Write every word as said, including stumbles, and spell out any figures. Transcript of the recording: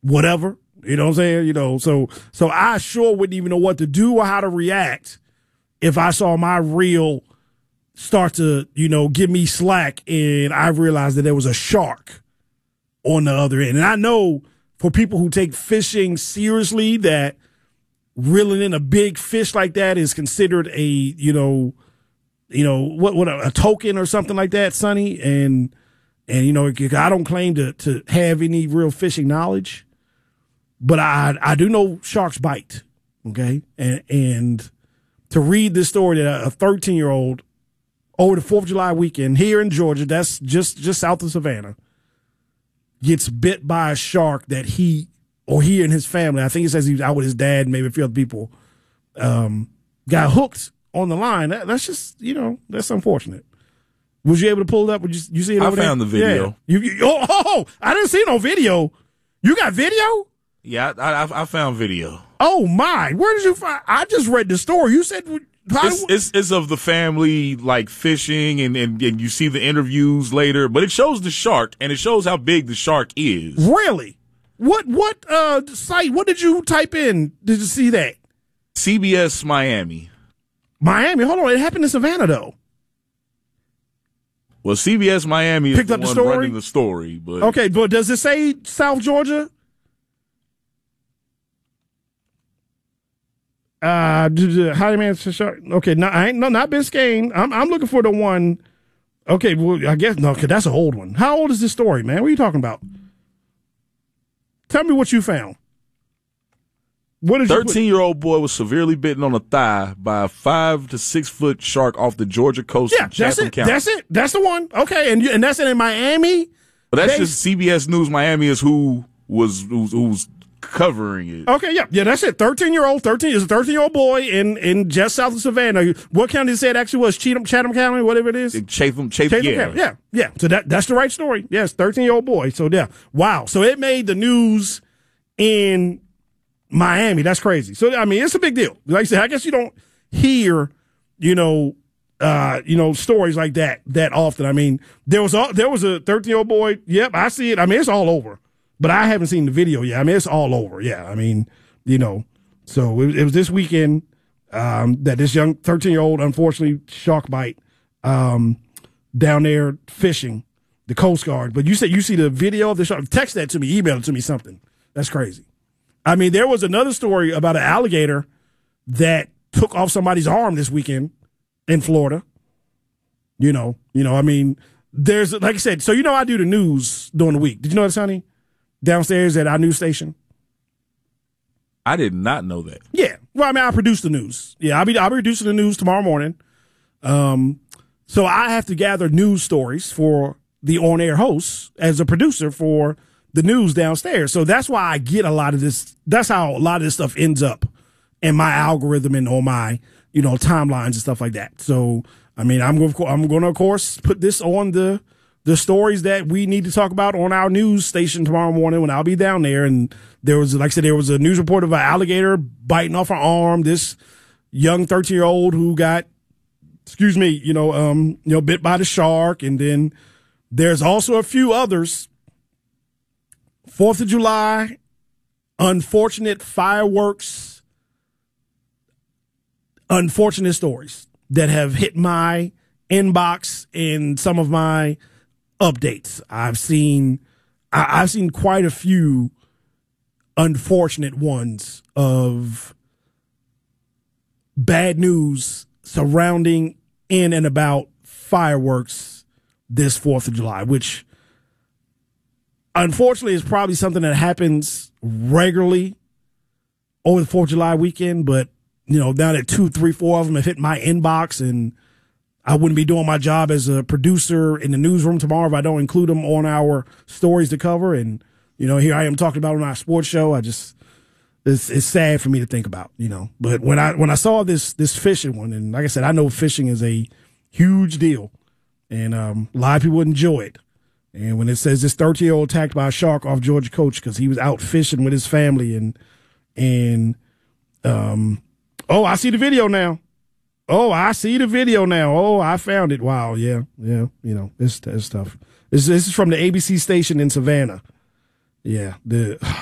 whatever. You know what I'm saying? You know, so so I sure wouldn't even know what to do or how to react if I saw my reel start to, you know, give me slack and I realized that there was a shark on the other end. And I know for people who take fishing seriously that reeling in a big fish like that is considered a, you know, you know, what, what a, a token or something like that, Sonny. And, and, you know, I don't claim to, to have any real fishing knowledge, but I, I do know sharks bite. Okay. And, and to read this story that a thirteen year old over the fourth of July weekend here in Georgia, that's just, just south of Savannah, gets bit by a shark that he, or he and his family, I think it says he was out with his dad and maybe a few other people, um, got hooked on the line. That, that's just, you know, that's unfortunate. Was you able to pull it up? Would you, you see it over there? I found the video. Yeah. You, you, oh, oh, I didn't see no video. You got video? Yeah, I, I, I found video. Oh, my. Where did you find? I just read the story. You said... It's, it's, it's of the family, like, fishing, and, and, and you see the interviews later, but it shows the shark, and it shows how big the shark is. Really? What what uh site, what did you type in? Did you see that? C B S Miami. Miami? Hold on, it happened in Savannah, though. Well, C B S Miami is Picked the up the one story? running the story. But okay, but does it say South Georgia? Uh, how do you manage to shark? Okay, no, I ain't, no, not Biscayne. I'm, I'm looking for the one. Okay, well, I guess no, because that's an old one. How old is this story, man? What are you talking about? Tell me what you found. What did thirteen-year-old boy was severely bitten on the thigh by a five to six foot shark off the Georgia coast. Yeah, of Chatham that's it. County. That's it. That's the one. Okay, and you, and that's it in Miami. But that's they, just C B S News Miami is who was who's, who's covering it. Okay, yeah, yeah, that's it. Thirteen-year-old, thirteen is a thirteen-year-old boy in in just south of Savannah. What county did it say it actually was? Chatham, Chatham County, whatever it is. Chatham, Chatham, Chatham yeah, County. yeah, yeah. So that that's the right story. Yes, thirteen-year-old boy. So yeah, wow. So it made the news in Miami. That's crazy. So I mean, it's a big deal. Like I said, I guess you don't hear, you know, uh, you know, stories like that that often. I mean, there was a, there was a thirteen-year-old boy. Yep, I see it. I mean, it's all over. But I haven't seen the video yet. I mean, it's all over. Yeah, I mean, you know. So it, it was this weekend um, that this young thirteen-year-old, unfortunately, shark bite um, down there fishing, the Coast Guard. But you said you see the video of the shark. Text that to me. Email it to me, something. That's crazy. I mean, there was another story about an alligator that took off somebody's arm this weekend in Florida. You know, you know. I mean, there's, like I said, so you know I do the news during the week. Did you know this, honey? Downstairs at our news station. I did not know that. Yeah. Well, I mean, I produce the news. Yeah, I'll be I'll be producing the news tomorrow morning. Um, so I have to gather news stories for the on-air hosts as a producer for the news downstairs. So that's why I get a lot of this. That's how a lot of this stuff ends up in my algorithm and on my, you know, timelines and stuff like that. So, I mean, I'm going to, I'm going to, of course, put this on the the stories that we need to talk about on our news station tomorrow morning when I'll be down there. And there was, like I said, there was a news report of an alligator biting off her arm. This young thirteen year old who got, excuse me, you know, um, you know, bit by the shark. And then there's also a few others. Fourth of July, unfortunate fireworks, unfortunate stories that have hit my inbox and some of my updates. I've seen, I, I've seen quite a few unfortunate ones of bad news surrounding in and about fireworks this Fourth of July, which unfortunately is probably something that happens regularly over the Fourth of July weekend. But you know, now that two, three, four of them have hit my inbox, and I wouldn't be doing my job as a producer in the newsroom tomorrow if I don't include them on our stories to cover. And, you know, here I am talking about on our sports show. I just, it's, it's sad for me to think about, you know. But when I, when I saw this, this fishing one, and like I said, I know fishing is a huge deal, and um, a lot of people enjoy it. And when it says this thirteen year old attacked by a shark off Georgia coast because he was out fishing with his family, and, and, um, oh, I see the video now. Oh, I see the video now. Oh, I found it. Wow. Yeah. Yeah. You know, it's, it's tough. This, this is from the A B C station in Savannah. Yeah. The,